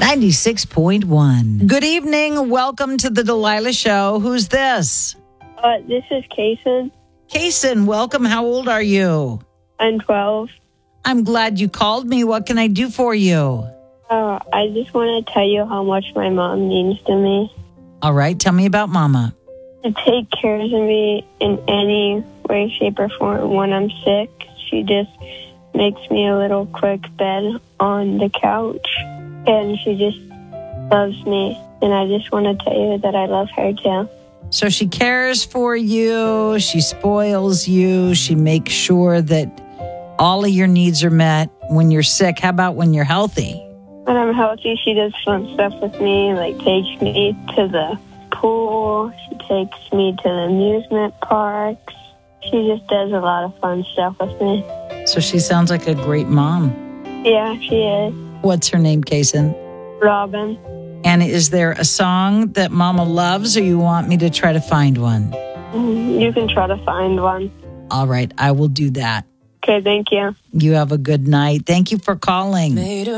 96.1. Good evening. Welcome to the Delilah Show. Who's this? This is Kason. Kason, welcome. How old are you? I'm 12. I'm glad you called me. What can I do for you? I just want to tell you how much my mom means to me. All right. Tell me about Mama. To take care of me in any way, shape, or form when I'm sick. She just makes me a little quick bed on the couch. And she just loves me. And I just want to tell you that I love her too. So she cares for you. She spoils you. She makes sure that all of your needs are met when you're sick. How about when you're healthy? When I'm healthy, she does fun stuff with me, like takes me to the pool. She takes me to the amusement parks. She just does a lot of fun stuff with me. So she sounds like a great mom. Yeah, she is. What's her name, Kason? Robin. And is there a song that Mama loves, or you want me to try to find one? You can try to find one. All right, I will do that. Okay, thank you. You have a good night. Thank you for calling.